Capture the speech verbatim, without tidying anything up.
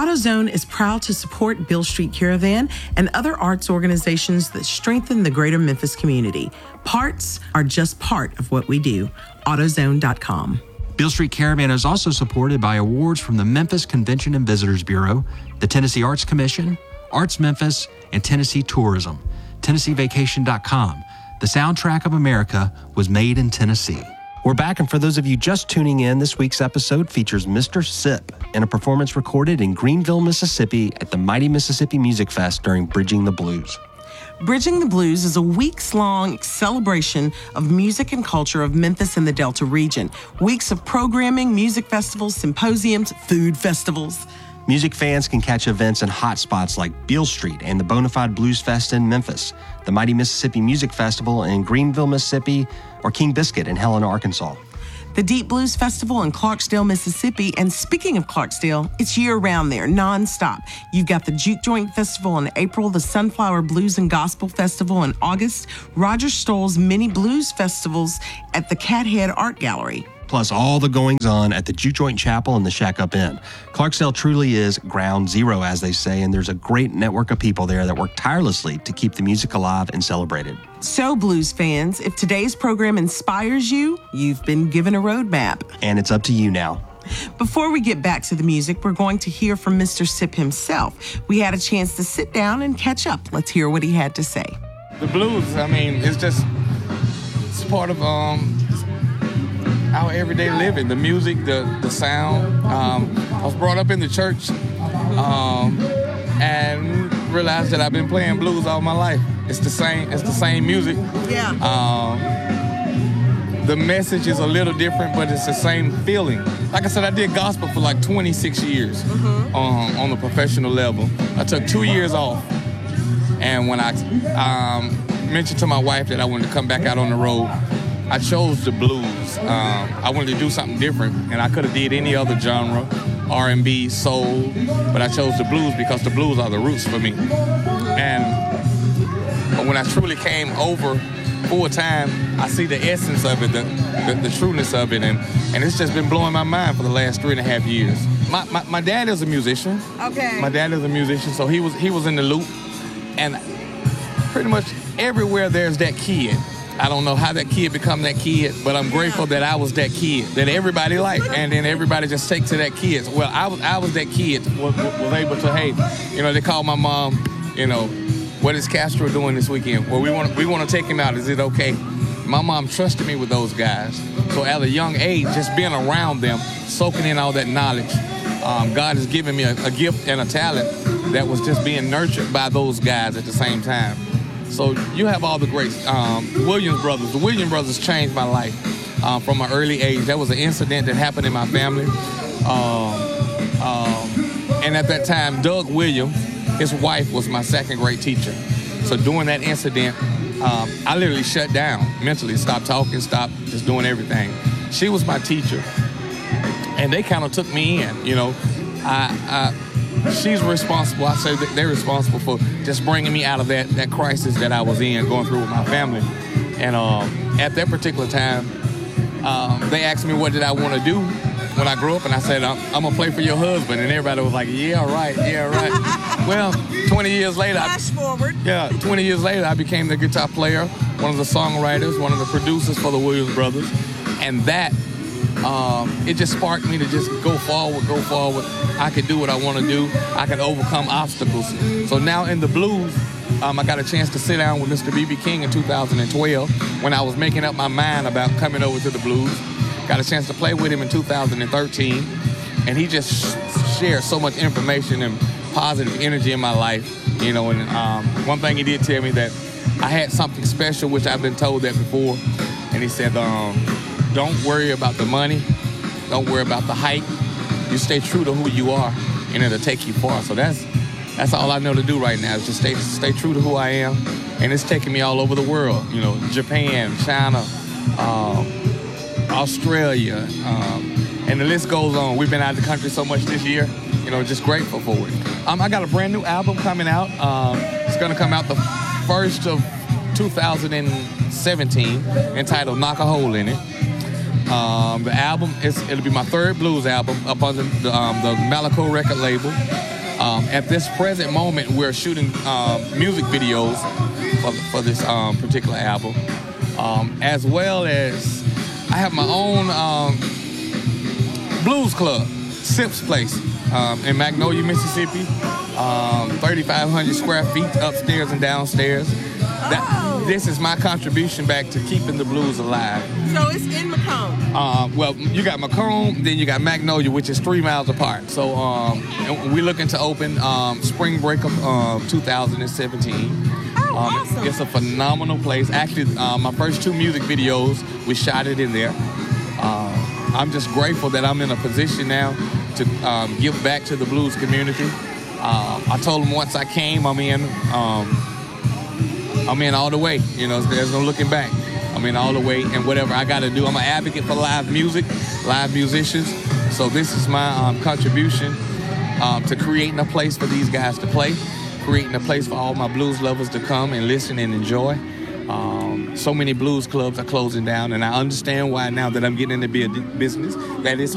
AutoZone is proud to support Beale Street Caravan and other arts organizations that strengthen the greater Memphis community. Parts are just part of what we do. AutoZone dot com. Beale Street Caravan is also supported by awards from the Memphis Convention and Visitors Bureau, the Tennessee Arts Commission, Arts Memphis, and Tennessee Tourism. Tennessee Vacation dot com. The soundtrack of America was made in Tennessee. We're back, and for those of you just tuning in, this week's episode features Mister Sip in a performance recorded in Greenville, Mississippi at the Mighty Mississippi Music Fest during Bridging the Blues. Bridging the Blues is a weeks-long celebration of music and culture of Memphis and the Delta region. Weeks of programming, music festivals, symposiums, food festivals. Music fans can catch events in hotspots like Beale Street and the Bonafide Blues Fest in Memphis, the Mighty Mississippi Music Festival in Greenville, Mississippi, or King Biscuit in Helena, Arkansas. The Deep Blues Festival in Clarksdale, Mississippi. And speaking of Clarksdale, it's year-round there, nonstop. You've got the Juke Joint Festival in April, the Sunflower Blues and Gospel Festival in August, Roger Stoll's Mini Blues Festivals at the Cathead Art Gallery. Plus all the goings-on at the Juke Joint Chapel and the Shack Up Inn. Clarksdale truly is ground zero, as they say, and there's a great network of people there that work tirelessly to keep the music alive and celebrated. So, blues fans, if today's program inspires you, you've been given a roadmap. And it's up to you now. Before we get back to the music, we're going to hear from Mister Sip himself. We had a chance to sit down and catch up. Let's hear what he had to say. The blues, I mean, it's just, it's part of, um, our everyday living, the music, the the sound. Um, I was brought up in the church um, and realized that I've been playing blues all my life. It's the same. It's the same music. Yeah. Um, the message is a little different, but it's the same feeling. Like I said, I did gospel for like twenty-six years mm-hmm. um, on the professional level. I took two years off, and when I um, mentioned to my wife that I wanted to come back out on the road, I chose the blues. Um, I wanted to do something different, and I could have did any other genre, R and B, soul, but I chose the blues because the blues are the roots for me. And but when I truly came over full time, I see the essence of it, the, the, the trueness of it, and, and it's just been blowing my mind for the last three and a half years. My, my, my dad is a musician. Okay. My dad is a musician, so he was he was in the loop, and pretty much everywhere there's that kid. I don't know how that kid become that kid, but I'm grateful that I was that kid that everybody liked, and then everybody just takes to that kid. Well, I was I was that kid was, was able to, hey, you know, they called my mom, you know, what is Castro doing this weekend? Well, we want we want to take him out. Is it okay? My mom trusted me with those guys, so at a young age, just being around them, soaking in all that knowledge, um, God has given me a, a gift and a talent that was just being nurtured by those guys at the same time. So you have all the greats. Um, Williams Brothers. The Williams Brothers changed my life um, from an early age. That was an incident that happened in my family. Um, um, and at that time, Doug Williams, his wife was my second grade teacher. So during that incident, um, I literally shut down mentally, stopped talking, stopped just doing everything. She was my teacher. And they kind of took me in, you know. I... I She's responsible. I say that they're responsible for just bringing me out of that, that crisis that I was in, going through with my family. And um, at that particular time, um, they asked me what did I want to do when I grew up, and I said, I'm, I'm going to play for your husband. And everybody was like, yeah, right, yeah, right. Well, twenty years later, Flash I, forward. Yeah, twenty years later, I became the guitar player, one of the songwriters, one of the producers for the Williams Brothers. And that, um, it just sparked me to just go forward, go forward. I can do what I want to do. I can overcome obstacles. So now in the blues, um, I got a chance to sit down with Mister B B King in two thousand twelve when I was making up my mind about coming over to the blues. Got a chance to play with him in two thousand thirteen, and he just shared so much information and positive energy in my life. You know, and um, one thing he did tell me that I had something special, which I've been told that before, and he said, um, don't worry about the money. Don't worry about the hype. You stay true to who you are, and it'll take you far. So that's that's all I know to do right now is just stay stay true to who I am, and it's taking me all over the world. You know, Japan, China, um, Australia, um, and the list goes on. We've been out of the country so much this year. You know, just grateful for it. Um, I got a brand new album coming out. Um, it's gonna come out the first of two thousand seventeen, entitled "Knock a Hole in It." Um, the album is it'll be my third blues album up under the, um, the Malaco record label. Um, at this present moment, we're shooting um, music videos for, for this um, particular album, um, as well as I have my own um, blues club, Sips Place, um, in Magnolia, Mississippi. Um, thirty-five hundred square feet upstairs and downstairs. That, Oh. This is my contribution back to keeping the blues alive. So it's in Macomb. Uh, well, you got Macomb, then you got Magnolia, which is three miles apart. So um, and we're looking to open um, spring break of um, two thousand seventeen. Oh, Um, awesome. It's a phenomenal place. Actually, uh, my first two music videos, we shot it in there. Uh, I'm just grateful that I'm in a position now to um, give back to the blues community. Uh, I told them once I came, I'm in. Um, I'm in all the way. You know, there's no looking back. I'm in all the way, and whatever I got to do, I'm an advocate for live music, live musicians. So this is my um, contribution um, to creating a place for these guys to play, creating a place for all my blues lovers to come and listen and enjoy. Um, so many blues clubs are closing down, and I understand why now that I'm getting into be a business that is